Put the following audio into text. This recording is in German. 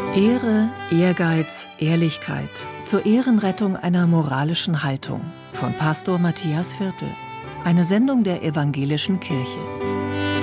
Ehre, Ehrgeiz, Ehrlichkeit zur Ehrenrettung einer moralischen Haltung von Pastor Matthias Viertel. Eine Sendung der Evangelischen Kirche.